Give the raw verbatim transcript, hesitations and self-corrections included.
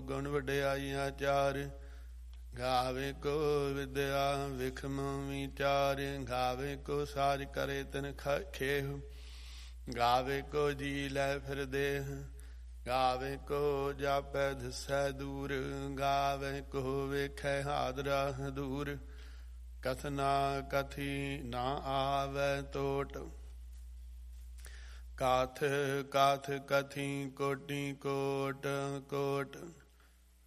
ਗੁਣ ਵਡਿਆਈਆਂ ਚਾਰ। ਗਾਵੇ ਕੋ ਵਿਦਿਆ ਵਿਖਮ ਵਿਚਾਰ। ਗਾਵੇ ਕੋ ਸਾਜ ਕਰੇ ਤਿਨ ਖੇਹ। ਗਾਵੇ ਕੋ ਜੀ ਲੈ ਫਿਰ ਦੇਹ। ਗਾਵੇ ਕੋ ਜਾਪੈ ਦਿਸੈ ਦੂਰ। ਗਾਵੇ ਕੋ ਵੇਖੈ ਹਾਦਰਾ ਦੂਰ। ਕਥਨਾ ਕਥੀ ਨਾ ਆਵੈ ਟੋਟ। ਕਾਥ ਕਾਥ ਕਥੀ ਕੋਟੀ ਕੋਟ ਕੋਟ।